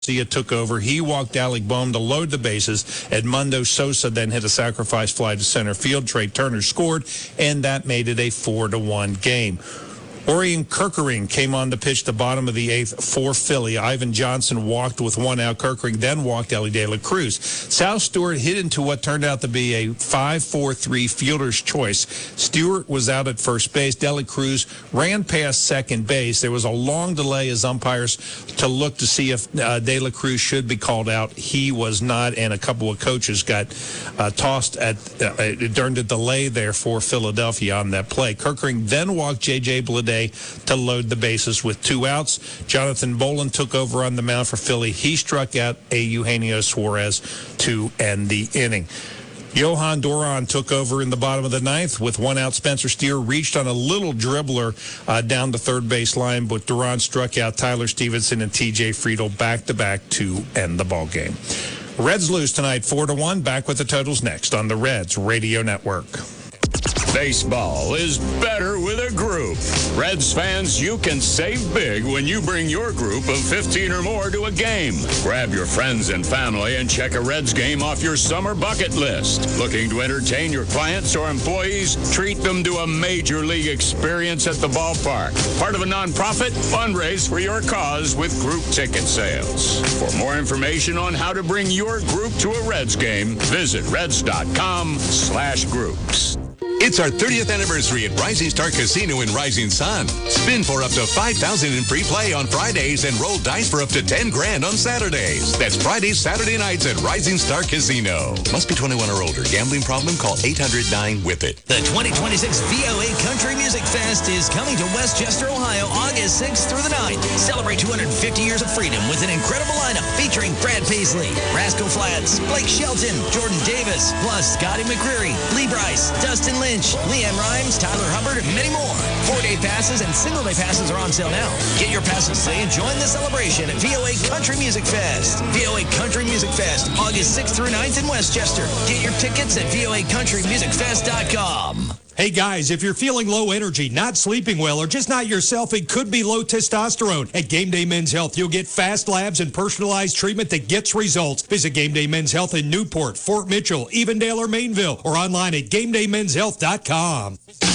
Garcia took over. He walked Alec Boehm to load the bases. Edmundo Sosa then hit a sacrifice fly to center field. Trey Turner scored, and that made it a 4-1 game. Orion Kerkering came on to pitch the bottom of the eighth for Philly. Ivan Johnson walked with one out. Kerkering then walked Elly De La Cruz. Sal Stewart hit into what turned out to be a 5-4-3 fielder's choice. Stewart was out at first base. De La Cruz ran past second base. There was a long delay as umpires to look to see if De La Cruz should be called out. He was not, and a couple of coaches got tossed during the delay there for Philadelphia on that play. Kerkering then walked J.J. Bleday to load the bases with two outs. Jonathan Boland took over on the mound for Philly. He struck out Eugenio Suarez to end the inning. Johan Duran took over in the bottom of the ninth with one out. Spencer Steer reached on a little dribbler down the third base line, but Duran struck out Tyler Stevenson and T.J. Friedel back-to-back to end the ball game. Reds lose tonight 4-1. Back with the totals next on the Reds Radio Network. Baseball is better with a group. Reds fans, you can save big when you bring your group of 15 or more to a game. Grab your friends and family and check a Reds game off your summer bucket list. Looking to entertain your clients or employees? Treat them to a major league experience at the ballpark. Part of a nonprofit? Fundraise for your cause with group ticket sales. For more information on how to bring your group to a Reds game, visit reds.com/groups. It's our 30th anniversary at Rising Star Casino in Rising Sun. Spin for up to $5,000 in free play on Fridays and roll dice for up to $10,000 on Saturdays. That's Fridays, Saturday nights at Rising Star Casino. Must be 21 or older. Gambling problem? Call 800-9-WHIP-IT. The 2026 VOA Country Music Fest is coming to Westchester, Ohio, August 6th through the 9th. Celebrate 250 years of freedom with an incredible lineup featuring Brad Paisley, Rascal Flatts, Blake Shelton, Jordan Davis, plus Scotty McCreery, Lee Brice, Dustin Lynch, Leanne Rimes, Tyler Hubbard, and many more. 4-day passes and single-day passes are on sale now. Get your passes today and join the celebration at VOA Country Music Fest. VOA Country Music Fest, August 6th through 9th in Westchester. Get your tickets at voacountrymusicfest.com. Hey guys, if you're feeling low energy, not sleeping well, or just not yourself, it could be low testosterone. At Game Day Men's Health, you'll get fast labs and personalized treatment that gets results. Visit Game Day Men's Health in Newport, Fort Mitchell, Evendale, or Mainville, or online at GameDayMen'sHealth.com.